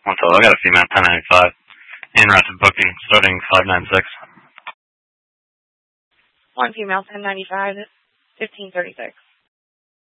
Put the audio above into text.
One total. I got a female 1095. En route to booking, starting 596. One female 1095, 1536.